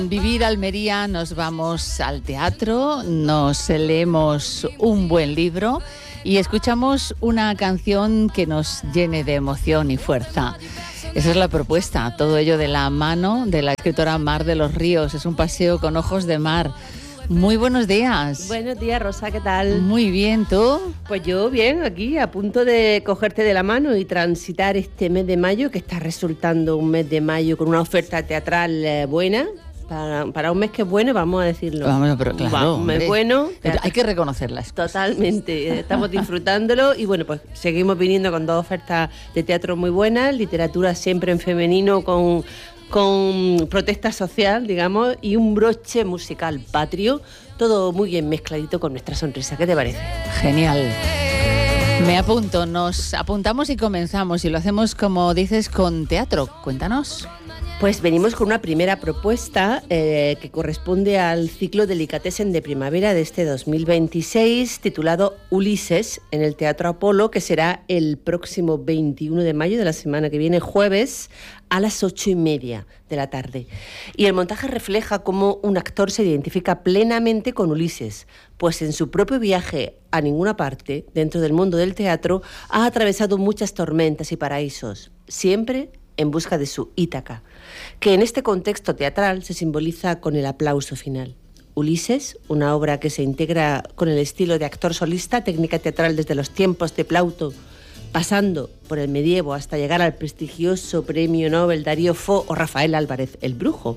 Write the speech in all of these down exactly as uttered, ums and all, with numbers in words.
Vivir Almería, nos vamos al teatro, nos leemos un buen libro y escuchamos una canción que nos llene de emoción y fuerza. Esa es la propuesta, todo ello de la mano de la escritora Mar de los Ríos. Es un paseo con ojos de mar. Muy buenos días. Buenos días, Rosa, ¿qué tal? Muy bien, ¿tú? Pues yo bien, aquí a punto de cogerte de la mano y transitar este mes de mayo, que está resultando un mes de mayo con una oferta teatral eh, buena. Para, para un mes que es bueno, vamos a decirlo. Vamos, pero claro, Va, un mes hombre, bueno. Pero hay que reconocerlas. Totalmente, estamos disfrutándolo y bueno, pues seguimos viniendo con dos ofertas de teatro muy buenas, literatura siempre en femenino con, con protesta social, digamos, y un broche musical patrio, todo muy bien mezcladito con nuestra sonrisa. ¿Qué te parece? Genial. Me apunto, nos apuntamos y comenzamos, y lo hacemos, como dices, con teatro. Cuéntanos. Pues venimos con una primera propuesta eh, que corresponde al ciclo Delicatessen de primavera de este dos mil veintiséis, titulado Ulises, en el Teatro Apolo, que será el próximo veintiuno de mayo de la semana que viene, jueves, a las ocho y media de la tarde. Y el montaje refleja cómo un actor se identifica plenamente con Ulises, pues en su propio viaje a ninguna parte, dentro del mundo del teatro, ha atravesado muchas tormentas y paraísos, siempre en busca de su Ítaca, que en este contexto teatral se simboliza con el aplauso final. Ulises, una obra que se integra con el estilo de actor solista, técnica teatral desde los tiempos de Plauto, pasando por el medievo hasta llegar al prestigioso premio Nobel Darío Fo o Rafael Álvarez, el Brujo.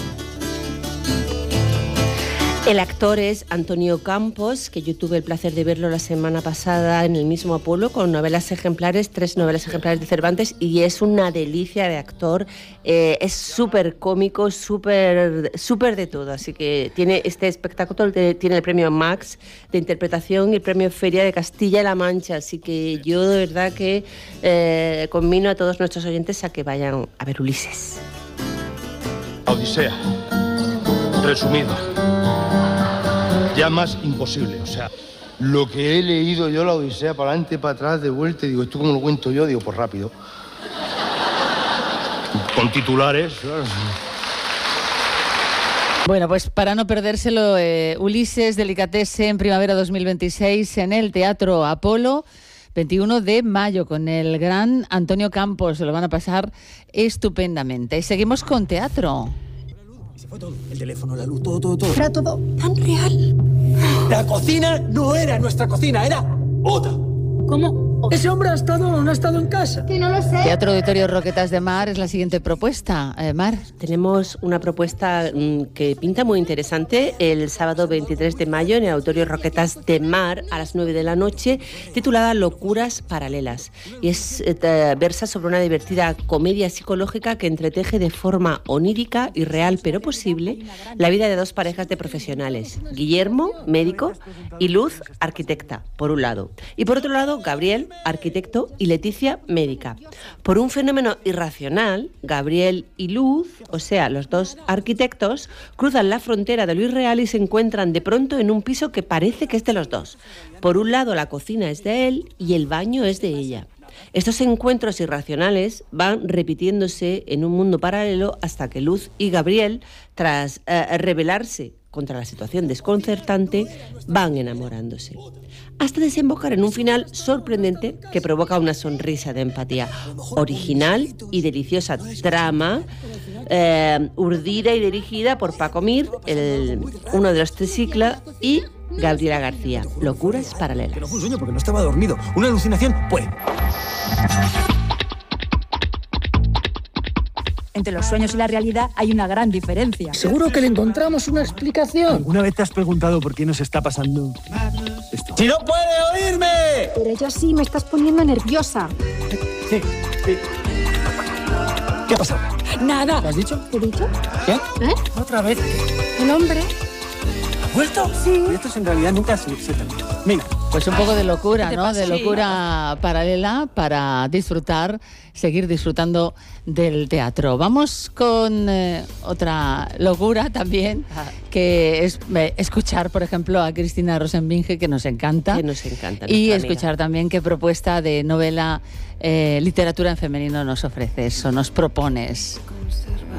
El actor es Antonio Campos, que yo tuve el placer de verlo la semana pasada en el mismo Apolo con novelas ejemplares, tres novelas ejemplares de Cervantes, y es una delicia de actor, eh, es súper cómico, súper súper de todo, así que tiene este espectáculo, tiene el premio Max de interpretación y el premio Feria de Castilla-La Mancha, así que yo de verdad que eh, conmino a todos nuestros oyentes a que vayan a ver Ulises. Odisea, resumido. Ya más imposible, o sea, lo que he leído yo, la Odisea, para adelante, para atrás, de vuelta, y digo, ¿esto cómo lo cuento yo? Digo, pues rápido. Con titulares, claro. Bueno, pues para no perdérselo, eh, Ulises, Delicatessen en primavera dos mil veintiséis en el Teatro Apolo, veintiuno de mayo, con el gran Antonio Campos. Se lo van a pasar estupendamente. Y seguimos con teatro. Se fue todo, el teléfono, la luz, todo, todo, todo. Era todo tan real. La cocina no era nuestra cocina, era otra. ¿Cómo? Ese hombre ha estado o no ha estado en casa. Que no lo sé. Teatro Auditorio Roquetas de Mar es la siguiente propuesta. Eh, Mar. Tenemos una propuesta mmm, que pinta muy interesante el sábado veintitrés de mayo en el Auditorio Roquetas de Mar a las nueve de la noche, titulada Locuras Paralelas. Y es eh, versa sobre una divertida comedia psicológica que entreteje de forma onírica y real, pero posible, la vida de dos parejas de profesionales. Guillermo, médico, y Luz, arquitecta, por un lado. Y por otro lado, Gabriel, arquitecto, y Leticia, médica. Por un fenómeno irracional, Gabriel y Luz, o sea, los dos arquitectos, cruzan la frontera de lo irreal y se encuentran de pronto en un piso que parece que es de los dos. Por un lado, la cocina es de él y el baño es de ella. Estos encuentros irracionales van repitiéndose en un mundo paralelo hasta que Luz y Gabriel, tras eh, rebelarse contra la situación desconcertante, van enamorándose, hasta desembocar en un final sorprendente que provoca una sonrisa de empatía. Original y deliciosa trama, eh, urdida y dirigida por Paco Mir, el, uno de los Tricicla, y Gabriela García. Locuras Paralelas. Que no fue un sueño porque no estaba dormido. Una alucinación, pues. Entre los sueños y la realidad hay una gran diferencia. Seguro que le encontramos una explicación. ¿Alguna vez te has preguntado por qué nos está pasando esto? ¡Si no puede oírme! Pero yo sí, me estás poniendo nerviosa. Sí, sí. ¿Qué ha pasado? Nada. ¿Lo has dicho? ¿Te he dicho? ¿Qué? ¿Eh? ¿Otra vez? El hombre. ¿Ha vuelto? Sí. Y esto es en realidad nunca se se termina. Venga. Pues un poco de locura, ¿no? pasa? De locura paralela para disfrutar, seguir disfrutando del teatro. Vamos con eh, otra locura también, que es eh, escuchar, por ejemplo, a Cristina Rosenbinge, que nos encanta. Que nos encanta. Y nuestra escuchar amiga. también qué propuesta de novela, eh, literatura en femenino nos ofreces o nos propones.